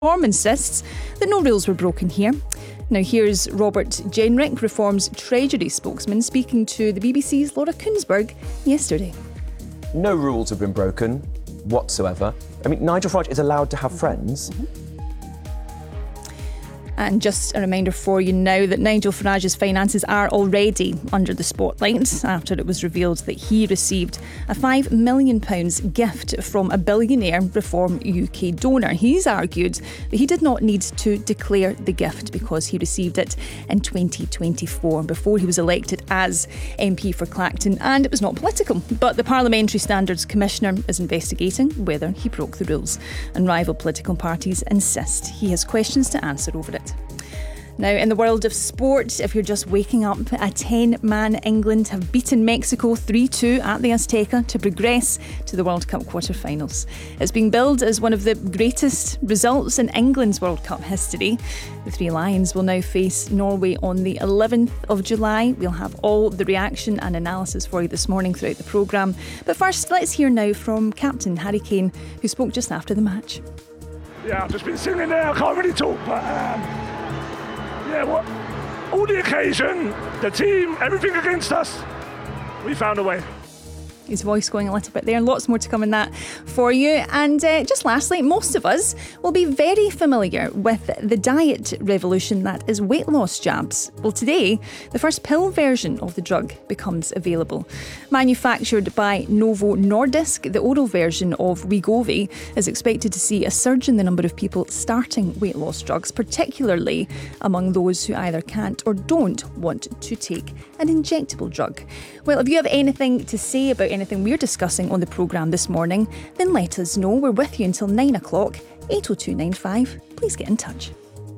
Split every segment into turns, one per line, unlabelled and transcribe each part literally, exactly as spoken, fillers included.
Reform insists that no rules were broken here. Now here's Robert Jenrick, Reform's Treasury spokesman, speaking to the B B C's Laura Kuenssberg yesterday.
No rules have been broken whatsoever. I mean, Nigel Farage is allowed to have friends.
Mm-hmm. And just a reminder for you now that Nigel Farage's finances are already under the spotlight after it was revealed that he received a five million pounds gift from a billionaire Reform U K donor. He's argued that he did not need to declare the gift because he received it in twenty twenty-four before he was elected as M P for Clacton, and it was not political. But the Parliamentary Standards Commissioner is investigating whether he broke the rules, and rival political parties insist he has questions to answer over it. Now, in the world of sport, if you're just waking up, a ten-man England have beaten Mexico three two at the Azteca to progress to the World Cup quarter-finals. It's being billed as one of the greatest results in England's World Cup history. The Three Lions will now face Norway on the eleventh of July. We'll have all the reaction and analysis for you this morning throughout the programme. But first, let's hear now from Captain Harry Kane, who spoke just after the match.
Yeah, I've just been singing there, I can't really talk, but um, yeah, what? All the occasion, the team, everything against us, we found a way.
His voice going a little bit there, and lots more to come in that for you. And uh, just lastly, most of us will be very familiar with the diet revolution that is weight loss jabs. Well, today, the first pill version of the drug becomes available. Manufactured by Novo Nordisk, the oral version of Wegovy is expected to see a surge in the number of people starting weight loss drugs, particularly among those who either can't or don't want to take an injectable drug. Well, if you have anything to say about anything we're discussing on the programme this morning, then let us know. We're with you until nine o'clock, eight oh two nine five. Please get in touch.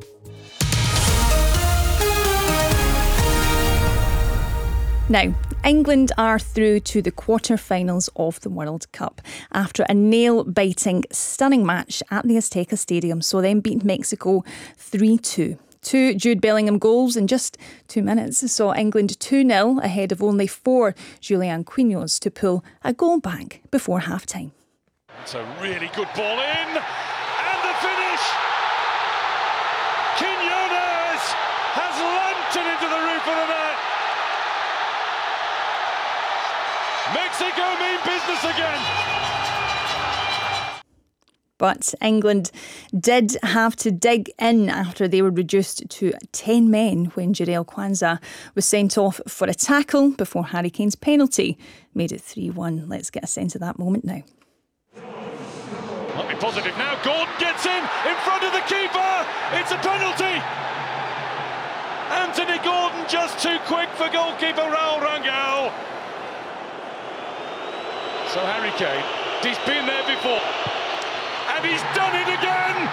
Now, England are through to the quarter-finals of the World Cup after a nail-biting, stunning match at the Azteca Stadium, so then beat Mexico three two. Two Jude Bellingham goals in just two minutes saw England two nil ahead of only four Julian Quinós to pull a goal back before half-time.
It's a really good ball in, and the finish! Quinós has lantern into the roof of the net. Mexico mean business again.
But England did have to dig in after they were reduced to ten men when Jarell Quansah was sent off for a tackle before Harry Kane's penalty made it three one. Let's get a sense of that moment now.
Might be positive now. Gordon gets in, in front of the keeper. It's a penalty. Anthony Gordon just too quick for goalkeeper Raul Rangel. So Harry Kane, he's been there before. And he's done it again!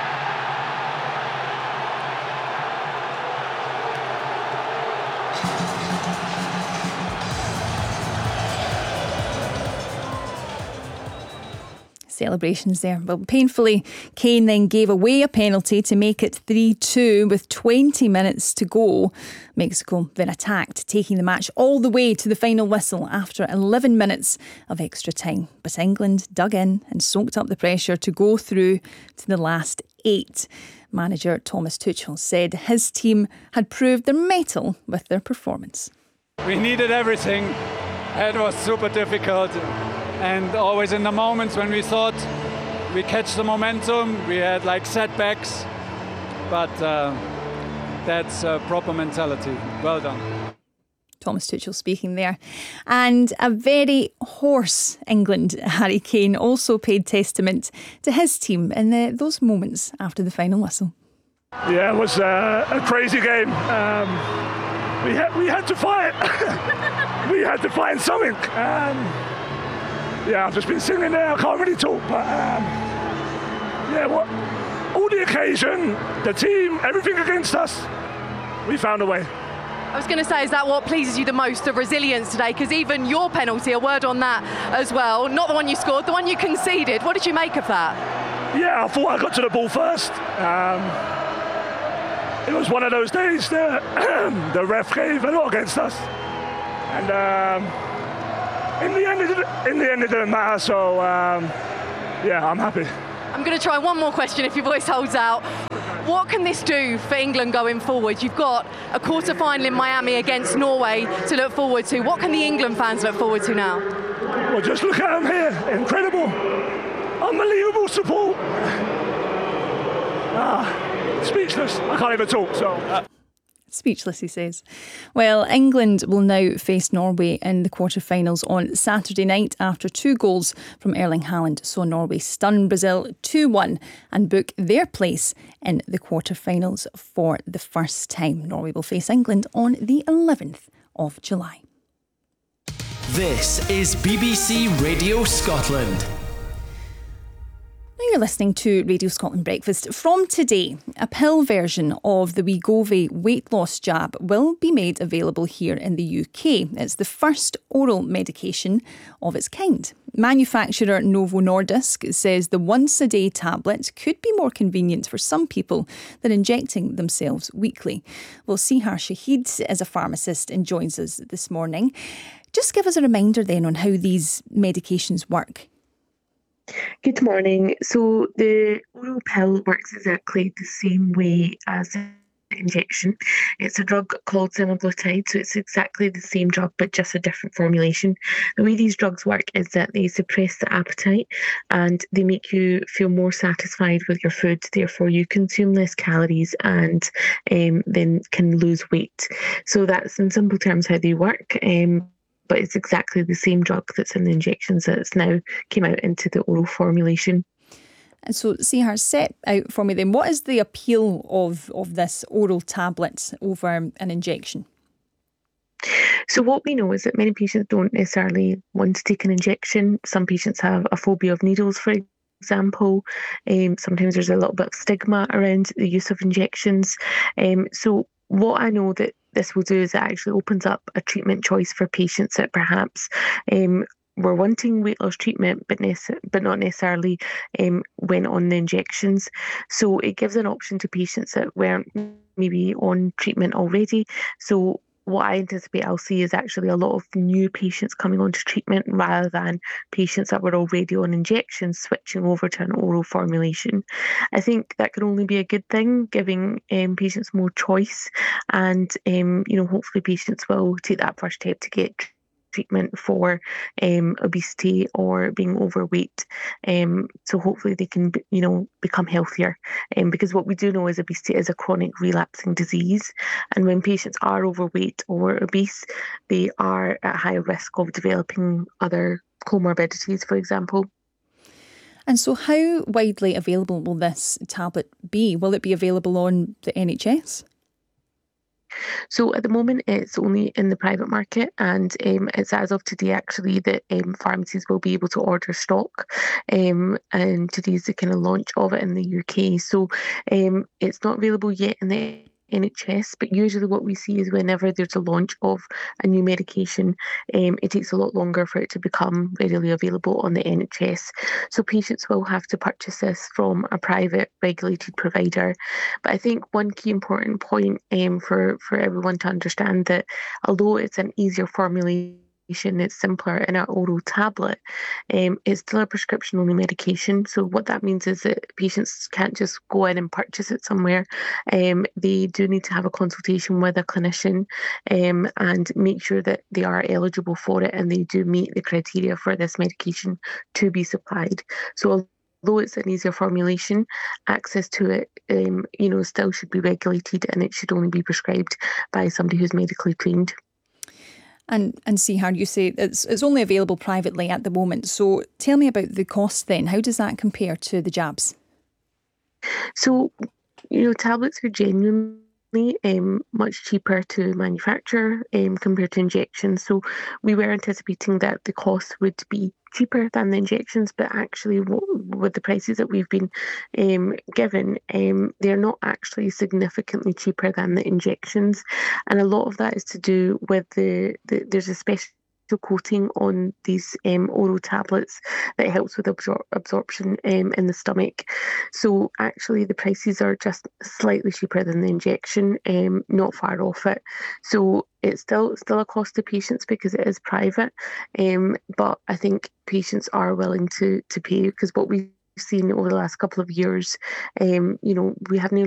Celebrations there. Well, painfully, Kane then gave away a penalty to make it three two with twenty minutes to go. Mexico then attacked, taking the match all the way to the final whistle after eleven minutes of extra time. But England dug in and soaked up the pressure to go through to the last eight. Manager Thomas Tuchel said his team had proved their mettle with their performance.
We needed everything. It was super difficult. And always in the moments when we thought we catch the momentum, we had like setbacks, but uh, that's a proper mentality. Well done.
Thomas Tuchel speaking there. And a very hoarse England, Harry Kane, also paid testament to his team in the, those moments after the final whistle.
Yeah, it was uh, a crazy game. Um, we, had, we had to fight. we had to find something. Um, Yeah, I've just been singing there, I can't really talk, but um, yeah, what? All the occasion, the team, everything against us, we found a way.
I was going to say, is that what pleases you the most, the resilience today? Because even your penalty, a word on that as well, not the one you scored, the one you conceded. What did you make of that?
Yeah, I thought I got to the ball first. Um, it was one of those days that the ref gave a lot against us. And um, in the end, it didn't, in the end, it didn't matter, so um, yeah, I'm happy.
I I'm going to try one more question if your voice holds out. What can this do for England going forward? You've got a quarter-final in Miami against Norway to look forward to. What can the England fans look forward to now?
Well, just look at them here. Incredible. Unbelievable support. Ah, speechless. I can't even talk, so... Uh.
Speechless, he says. Well, England will now face Norway in the quarterfinals on Saturday night after two goals from Erling Haaland. So Norway stun Brazil two one and book their place in the quarterfinals for the first time. Norway will face England on the eleventh of July.
This is B B C Radio Scotland.
Now you're listening to Radio Scotland Breakfast. From today, a pill version of the Wegovy weight loss jab will be made available here in the U K. It's the first oral medication of its kind. Manufacturer Novo Nordisk says the once-a-day tablet could be more convenient for some people than injecting themselves weekly. Well, Sihar Shahid is a pharmacist and joins us this morning. Just give us a reminder then on how these medications work.
Good morning. So the oral pill works exactly the same way as the injection. It's a drug called semaglutide, so it's exactly the same drug but just a different formulation. The way these drugs work is that they suppress the appetite and they make you feel more satisfied with your food, therefore you consume less calories and um, then can lose weight. So that's in simple terms how they work. Um, but it's exactly the same drug that's in the injections that's now came out into the oral formulation.
And so, Sihar, set out for me then, what is the appeal of, of this oral tablet over an injection?
So what we know is that many patients don't necessarily want to take an injection. Some patients have a phobia of needles, for example. Um, sometimes there's a little bit of stigma around the use of injections. Um, so what I know that this will do is it actually opens up a treatment choice for patients that perhaps um, were wanting weight loss treatment but, nece- but not necessarily um, went on the injections. So it gives an option to patients that weren't maybe on treatment already. So what I anticipate I'll see is actually a lot of new patients coming onto treatment rather than patients that were already on injections switching over to an oral formulation. I think that can only be a good thing, giving um, patients more choice, and um, you know, hopefully patients will take that first step to get treatment for um, obesity or being overweight. Um, so hopefully they can, you know, become healthier. Um, because what we do know is obesity is a chronic relapsing disease. And when patients are overweight or obese, they are at higher risk of developing other comorbidities, for example.
And so how widely available will this tablet be? Will it be available on the N H S?
So at the moment, it's only in the private market, and um, it's as of today actually that um, pharmacies will be able to order stock. Um, and today's the kind of launch of it in the U K. So um, it's not available yet in the N H S, but usually what we see is whenever there's a launch of a new medication, um, it takes a lot longer for it to become readily available on the N H S. So patients will have to purchase this from a private regulated provider. But I think one key important point um, for, for everyone to understand that although it's an easier formulation, it's simpler in an oral tablet, um, it's still a prescription-only medication. So what that means is that patients can't just go in and purchase it somewhere. Um, they do need to have a consultation with a clinician um, and make sure that they are eligible for it and they do meet the criteria for this medication to be supplied. So although it's an easier formulation, access to it, um, you know, still should be regulated, and it should only be prescribed by somebody who's medically trained.
And and Sihar, you say it's it's only available privately at the moment. So tell me about the cost then. How does that compare to the jabs?
So, you know, tablets are genuinely um, much cheaper to manufacture um, compared to injections. So we were anticipating that the cost would be cheaper than the injections, but actually with the prices that we've been um, given, um, they're not actually significantly cheaper than the injections. And a lot of that is to do with the, the there's a special coating on these um, oral tablets that helps with absor- absorption um, in the stomach. So actually the prices are just slightly cheaper than the injection, um, not far off it. So it's still still a cost to patients because it is private, um, but I think patients are willing to to pay, because what we seen over the last couple of years. Um, you know, we have nearly